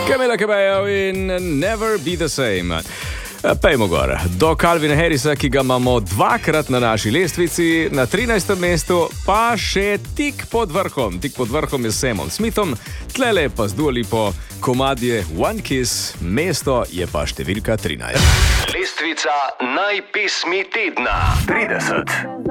Camila Cabello in Never Be The Same. Pejmo gor. Do Calvina Harrisa, ki ga imamo dvakrat na naši lestvici, na 13. mestu, pa še tik pod vrhom. Tik pod vrhom je s Samom Smithom, tlele pa z Dua Lipo, komadje One Kiss, mesto je pa številka 13. Lestvica najpesmi tedna 30.